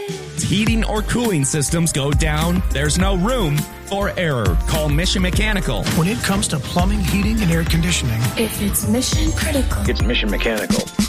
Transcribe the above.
Heating or cooling systems go down, there's no room for error. Call Mission Mechanical. When it comes to plumbing, heating, and air conditioning, if it's mission critical, it's Mission Mechanical.